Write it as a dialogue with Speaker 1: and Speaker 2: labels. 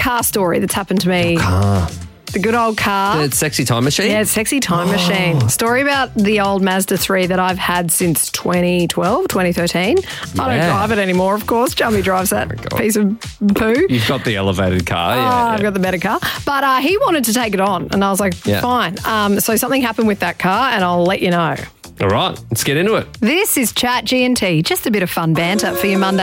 Speaker 1: car story that's happened to me.
Speaker 2: Car.
Speaker 1: The good old car.
Speaker 2: The sexy time machine?
Speaker 1: Yeah, it's sexy time machine. Story about the old Mazda 3 that I've had since 2012, 2013. I don't drive it anymore, of course. Chummy drives that piece of poo.
Speaker 2: You've got the elevated car.
Speaker 1: I've got the better car. But he wanted to take it on, and I was like, fine. So something happened with that car, and I'll let you know.
Speaker 2: All right, let's get into it.
Speaker 1: This is Chat G&T, just a bit of fun banter for your Monday